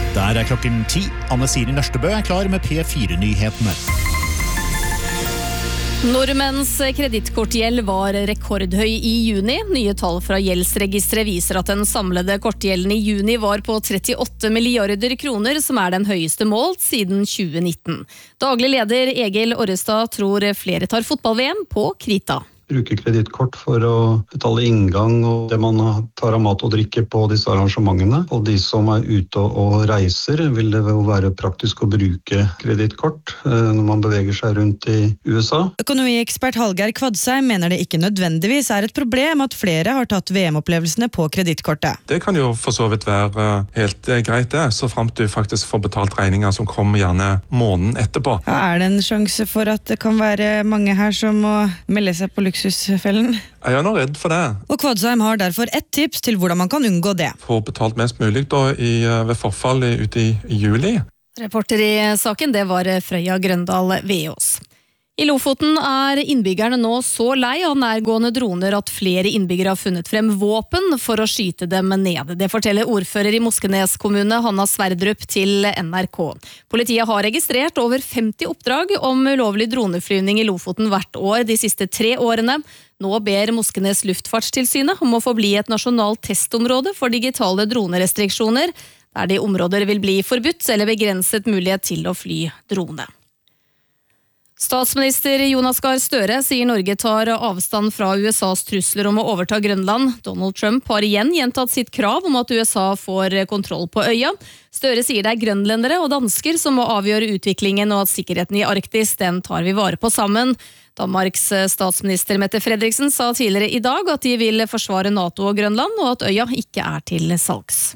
Der klokken 10. Anne Siri Nørstebø klar med P4-nyhetene. Nordmenns kredittkortgjeld var rekordhøy i juni. Nye tall fra gjeldsregistret viser at den samlede kortgjelden i juni var på 38 milliarder kroner, som den høyeste målt siden 2019. Daglig leder Egil Orrestad tror flere tar fotball-VM på krita. Bruker kredittkort for å betale inngang og det man tar av mat og drikke på disse arrangementene. Og de som ute og reiser, vil det jo være praktisk å bruke kredittkort når man beveger seg rundt i USA. Økonomiekspert Hallgeir Kvadsheim mener det ikke nødvendigvis et problem at flere har tatt VM-opplevelsene på kredittkortet. Det kan jo for så vidt være helt greit det, så fremt du faktisk får betalt regninger som kommer gjerne måneden etterpå. Ja, det en sjanse for at det kan være mange her som må melde seg på luksusfellen? Jeg er nå redd for det. Og Kvadsheim har derfor ett tips til hvordan man kan unngå det. Få betalt mest mulig da ved forfall ute i juli. Reporter i saken, det var Frøya Grøndal Veås. I Lofoten innbyggerne nå så lei av nærgående droner at flere innbyggere har funnet frem våpen for å skyte dem ned. Det forteller ordfører i Moskenes kommune, Hanna Sverdrup, til NRK. Politiet har registrert over 50 oppdrag om ulovlig droneflyvning i Lofoten hvert år de siste 3 årene. Nå ber Moskenes luftfartstilsynet om å få bli et nasjonalt testområde for digitale dronerestriksjoner, der de områder vil bli forbudt eller begrenset mulighet til å fly drone. Statsminister Jonas Gahr Støre sier Norge tar avstand fra USAs trusler om å overta Grønland. Donald Trump har igjen gjentatt sitt krav om at USA får kontroll på øya. Støre sier det grønlendere og dansker som må avgjøre utviklingen, og at sikkerheten i Arktis, den tar vi vare på sammen. Danmarks statsminister Mette Frederiksen sa tidligere i dag at de vil forsvare NATO og Grønland, og at øya ikke til salgs.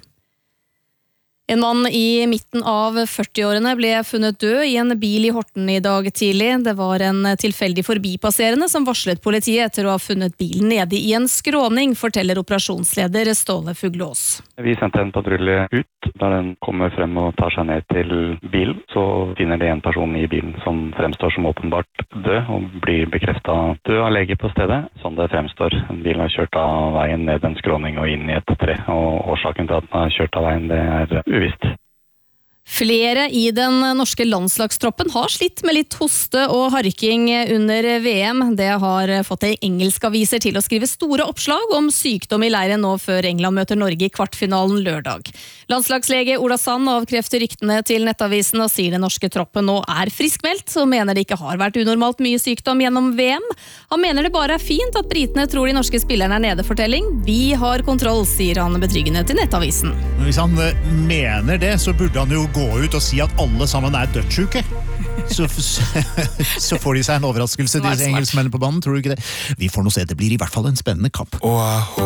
En mann i midten av 40-årene ble funnet død i en bil i Horten i dag tidlig. Det var en tilfeldig forbipasserende som varslet politiet etter å ha funnet bilen nede i en skråning, forteller operasjonsleder Ståle Fuglås. Vi sendte en patrulje ut. Da den kommer frem og tar seg ned til bilen, så finner de en person i bilen som fremstår som åpenbart død, og blir bekreftet død av lege på stedet. Sånn det fremstår. Bilen har kjørt av veien ned en skråning og inn i et tre, og årsaken til at den har kjørt av veien, det uvisst. Flere i den norske landslagstroppen har slitt med litt hoste og harking under VM. Det har fått engelske aviser til å skrive store oppslag om sykdom i leiren nå før England møter Norge i kvartfinalen lørdag. Landslagslege Ola Sand avkrefter ryktene til Nettavisen og sier den norske troppen nå friskmeldt, og mener det ikke har vært unormalt mye sykdom gjennom VM. Han mener det bare fint at britene tror de norske spillerne nede, fortelling. Vi har kontroll, sier han betryggende til Nettavisen. Hvis han mener det, så burde han jo gå ut og si at alle sammen dødssyke. Så får de seg en overraskelse, de engelskmennene på banen, tror du ikke det? Vi får nå se, det blir i hvert fall en spennende kamp.